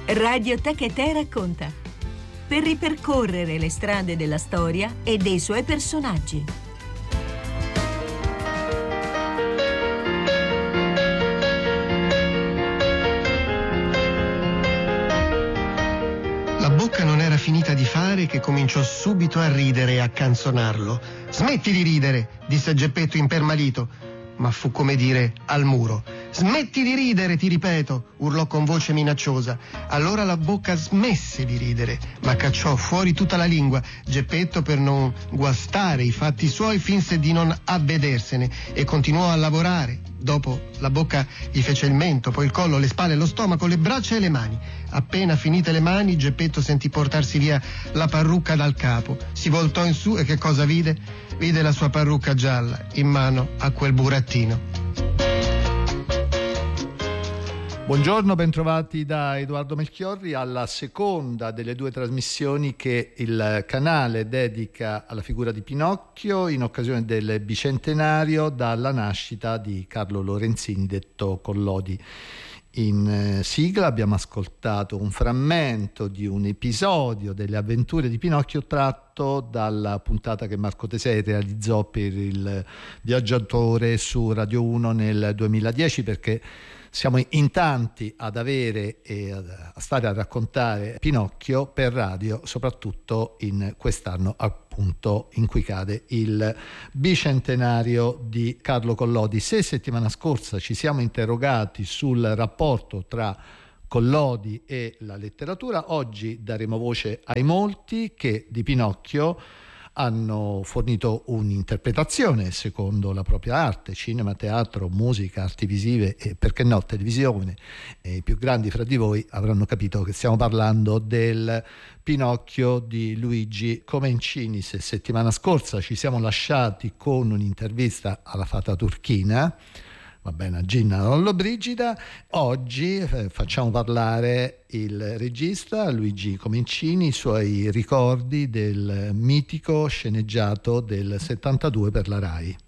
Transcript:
Radioteca Te racconta, per ripercorrere le strade della storia e dei suoi personaggi. La bocca non era finita di fare che cominciò subito a ridere e a canzonarlo. «Smetti di ridere», disse Geppetto impermalito, ma fu come dire al muro. «Smetti di ridere, ti ripeto», urlò con voce minacciosa. Allora la bocca smesse di ridere, ma cacciò fuori tutta la lingua. Geppetto, per non guastare i fatti suoi, finse di non avvedersene e continuò a lavorare. Dopo la bocca gli fece il mento, poi il collo, le spalle, lo stomaco, le braccia e le mani. Appena finite le mani, Geppetto sentì portarsi via la parrucca dal capo. Si voltò in su e che cosa vide? Vide la sua parrucca gialla in mano a quel burattino. Buongiorno, bentrovati da Edoardo Melchiorri alla seconda delle due trasmissioni che il canale dedica alla figura di Pinocchio in occasione del bicentenario dalla nascita di Carlo Lorenzini, detto Collodi. In sigla abbiamo ascoltato un frammento di un episodio delle avventure di Pinocchio tratto dalla puntata che Marco Tesei realizzò per il Viaggiatore su Radio 1 nel 2010, perché siamo in tanti ad avere e a stare a raccontare Pinocchio per radio, soprattutto in quest'anno appunto in cui cade il bicentenario di Carlo Collodi. Se settimana scorsa ci siamo interrogati sul rapporto tra Collodi e la letteratura, oggi daremo voce ai molti che di Pinocchio hanno fornito un'interpretazione secondo la propria arte: cinema, teatro, musica, arti visive e, perché no, televisione. E i più grandi fra di voi avranno capito che stiamo parlando del Pinocchio di Luigi Comencini. Se settimana scorsa ci siamo lasciati con un'intervista alla fata turchina, va bene, a Ginna Lollobrigida, oggi facciamo parlare il regista Luigi Comencini, i suoi ricordi del mitico sceneggiato del 72 per la Rai.